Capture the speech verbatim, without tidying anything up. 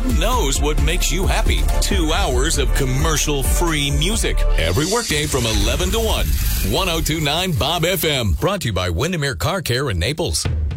Bob knows what makes you happy. Two hours of commercial-free music every workday from eleven to one. ten twenty-nine Bob F M. Brought to you by Windermere Car Care in Naples.